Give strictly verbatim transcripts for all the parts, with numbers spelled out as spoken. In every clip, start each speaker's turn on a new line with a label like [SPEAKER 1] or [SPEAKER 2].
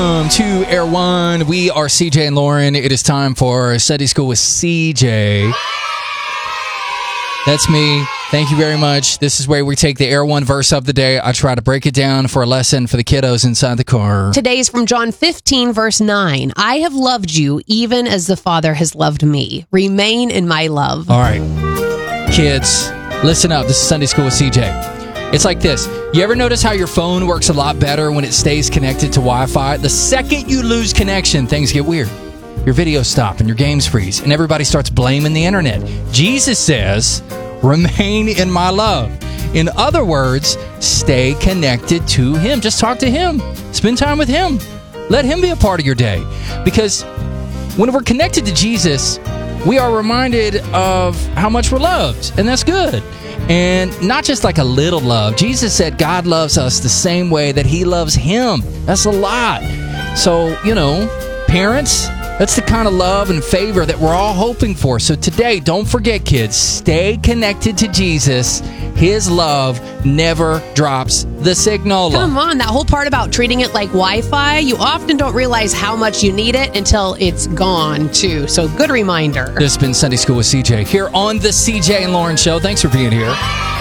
[SPEAKER 1] Welcome to Air One. We are C J and Lauren. It is time for Sunday School with C J. That's me. Thank you very much. This is where we take the Air One verse of the day. I try to break it down for a lesson for the kiddos inside the car.
[SPEAKER 2] Today's from John fifteen, verse nine. I have loved you even as the Father has loved me. Remain in my love.
[SPEAKER 1] All right. Kids, listen up. This is Sunday School with C J. It's like this. You ever notice how your phone works a lot better when it stays connected to Wi-Fi? The second you lose connection, things get weird. Your videos stop and your games freeze, and everybody starts blaming the internet. Jesus says, remain in my love. In other words, stay connected to Him. Just talk to Him. Spend time with Him. Let Him be a part of your day. Because when we're connected to Jesus, we are reminded of how much we're loved, and that's good. And not just like a little love. Jesus said God loves us the same way that He loves Him. That's a lot. So, you know, parents, that's the kind of love and favor that we're all hoping for. So today, don't forget, kids, stay connected to Jesus. His love never drops the signal.
[SPEAKER 2] Come on, that whole part about treating it like Wi-Fi, you often don't realize how much you need it until it's gone, too. So good reminder.
[SPEAKER 1] This has been Sunday School with C J here on the C J and Lauren Show. Thanks for being here.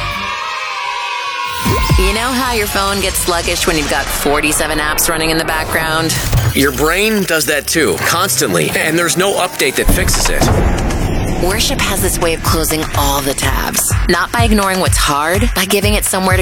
[SPEAKER 3] You know how your phone gets sluggish when you've got forty-seven apps running in the background?
[SPEAKER 4] Your brain does that too, constantly, and there's no update that fixes it.
[SPEAKER 3] Worship has this way of closing all the tabs. Not by ignoring what's hard, by giving it somewhere to